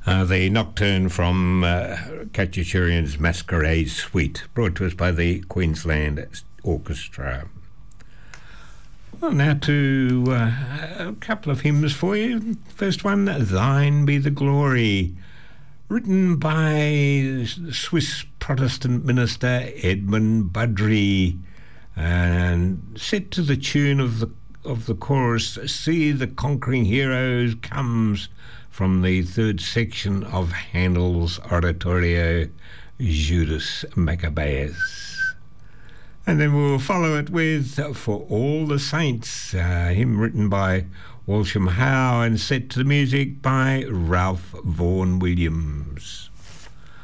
The Nocturne from Khachaturian's Masquerade Suite, brought to us by the Queensland Orchestra. Well, now to a couple of hymns for you. First one, Thine Be the Glory, written by Swiss Protestant minister Edmund Budry, and set to the tune of the chorus, See the Conquering Heroes Comes, from the third section of Handel's oratorio Judas Maccabeus. And then we'll follow it with For All the Saints, a hymn written by Walsham Howe and set to the music by Ralph Vaughan Williams.